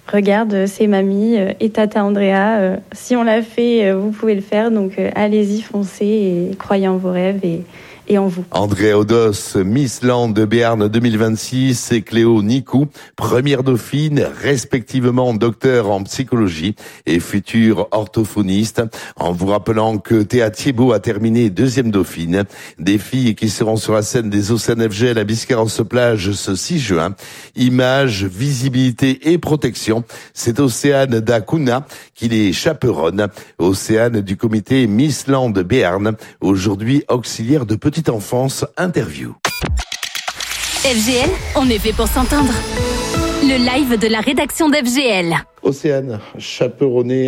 regarde, c'est mamie et tata Andrea. Si on l'a fait, vous pouvez le faire. Donc allez-y, foncez et croyez en vos rêves et en vous. Andrea Odos, Miss Land de Béarn 2026 et Cléo Nicou, première dauphine, respectivement docteur en psychologie et future orthophoniste. En vous rappelant que Théa Thiebaud a terminé deuxième dauphine. Des filles qui seront sur la scène des Océanes FGL à Biscarrosse-Plage ce 6 juin. Images, visibilité et protection. C'est Océane Dacuna qui les chaperonne. Océane du comité Miss Land Béarn, aujourd'hui auxiliaire de petite enfance, interview. FGL, on est fait pour s'entendre. Le live de la rédaction d'FGL. Océane, chaperonner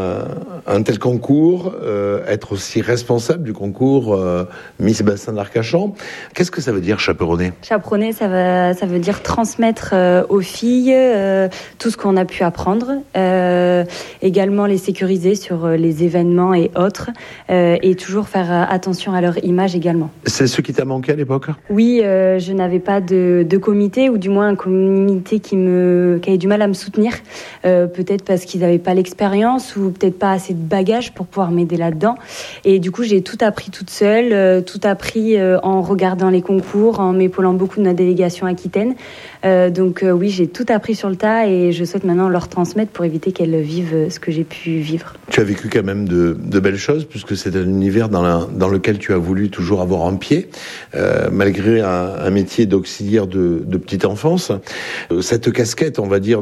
un tel concours, être aussi responsable du concours Miss Bassin d'Arcachon, qu'est-ce que ça veut dire chaperonner ? Chaperonner, ça veut dire transmettre aux filles tout ce qu'on a pu apprendre, également les sécuriser sur les événements et autres, et toujours faire attention à leur image également. C'est ce qui t'a manqué à l'époque ? Oui, je n'avais pas de comité, ou du moins un comité qui avait du mal à me soutenir. Peut-être parce qu'ils n'avaient pas l'expérience ou peut-être pas assez de bagages pour pouvoir m'aider là-dedans. Et du coup, j'ai tout appris toute seule, tout appris en regardant les concours, en m'épaulant beaucoup de notre délégation aquitaine. Donc oui, j'ai tout appris sur le tas et je souhaite maintenant leur transmettre pour éviter qu'elles vivent ce que j'ai pu vivre. Tu as vécu quand même de belles choses puisque c'est un univers dans lequel tu as voulu toujours avoir un pied, malgré un métier d'auxiliaire de petite enfance. Cette casquette, on va dire,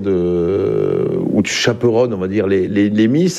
où tu chaperonnes, on va dire, les Miss,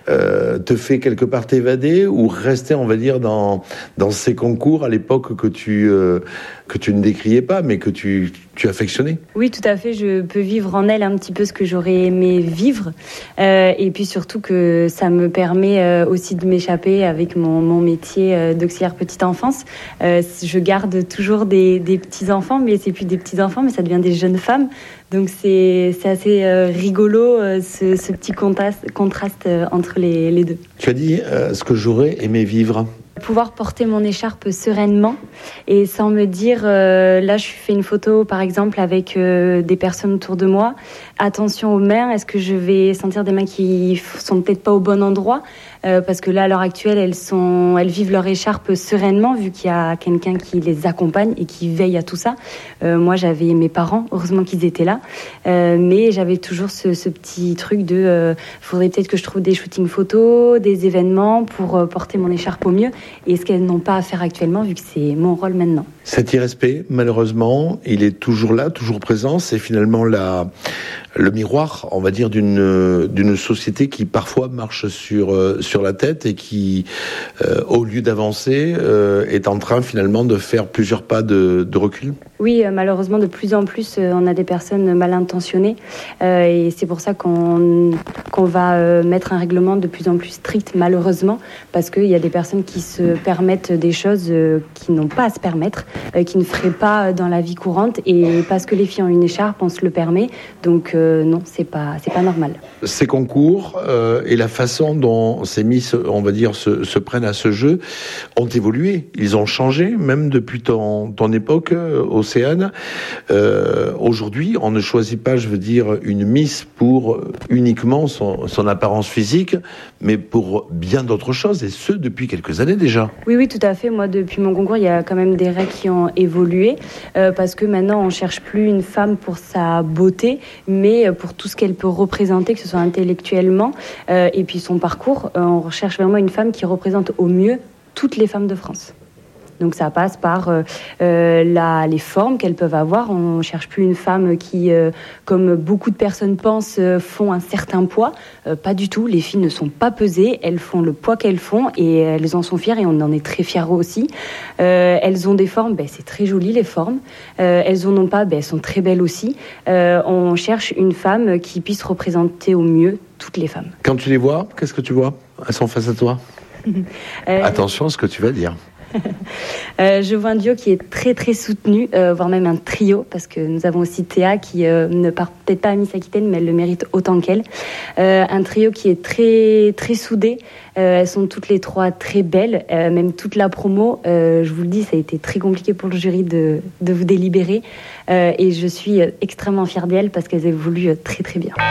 te fait quelque part t'évader ou rester, on va dire, dans ces concours à l'époque que tu ne décriais pas, mais que tu affectionnais. Oui, tout à fait. Je peux vivre en elle un petit peu ce que j'aurais aimé vivre. Et puis surtout que ça me permet aussi de m'échapper avec mon métier d'auxiliaire petite enfance. Je garde toujours des petits-enfants, mais c'est plus des petits-enfants, mais ça devient des jeunes femmes. Donc c'est assez rigolo, ce petit contraste entre les deux. Tu as dit ce que j'aurais aimé vivre. Pouvoir porter mon écharpe sereinement et sans me dire là je fais une photo par exemple avec des personnes autour de moi, attention aux mains, est-ce que je vais sentir des mains qui sont peut-être pas au bon endroit, parce que là à l'heure actuelle elles vivent leur écharpe sereinement vu qu'il y a quelqu'un qui les accompagne et qui veille à tout ça. Moi j'avais mes parents, heureusement qu'ils étaient là, mais j'avais toujours ce petit truc de faudrait peut-être que je trouve des shootings photos, des événements pour porter mon écharpe au mieux. Et ce qu'elles n'ont pas à faire actuellement, vu que c'est mon rôle maintenant. Cet irrespect, malheureusement, il est toujours là, toujours présent. C'est finalement le miroir, on va dire, d'une société qui parfois marche sur la tête et qui, au lieu d'avancer, est en train finalement de faire plusieurs pas de recul. Oui, malheureusement, de plus en plus, on a des personnes mal intentionnées. Et c'est pour ça qu'on va mettre un règlement de plus en plus strict, malheureusement, parce qu'il y a des personnes qui se permettent des choses qui n'ont pas à se permettre, qui ne feraient pas dans la vie courante. Et parce que les filles ont une écharpe, on se le permet. Donc non, c'est pas normal. Ces concours et la façon dont ces Miss, on va dire, se prennent à ce jeu ont évolué. Ils ont changé, même depuis ton époque, Océane. Aujourd'hui, on ne choisit pas, je veux dire, une Miss pour uniquement son apparence physique, mais pour bien d'autres choses, et ce, depuis quelques années déjà. Oui, tout à fait. Moi, depuis mon concours, il y a quand même des règles qui ont évolué, parce que maintenant, on ne cherche plus une femme pour sa beauté, mais pour tout ce qu'elle peut représenter, que ce soit intellectuellement, et puis son parcours. On recherche vraiment une femme qui représente au mieux toutes les femmes de France. Donc ça passe par les formes qu'elles peuvent avoir. On ne cherche plus une femme qui, comme beaucoup de personnes pensent, font un certain poids. Pas du tout. Les filles ne sont pas pesées. Elles font le poids qu'elles font et elles en sont fières et on en est très fiers aussi. Elles ont des formes, c'est très joli les formes. Elles en ont pas, elles sont très belles aussi. On cherche une femme qui puisse représenter au mieux toutes les femmes. Quand tu les vois, qu'est-ce que tu vois ? Elles sont face à toi. Attention à ce que tu vas dire. Je vois un duo qui est très très soutenu, voire même un trio, parce que nous avons aussi Théa qui ne part peut-être pas à Miss Aquitaine, mais elle le mérite autant qu'elle. Un trio qui est très très soudé. Elles sont toutes les trois très belles, même toute la promo. Je vous le dis, ça a été très compliqué pour le jury de vous délibérer, et je suis extrêmement fière d'elles parce qu'elles évoluent très très bien.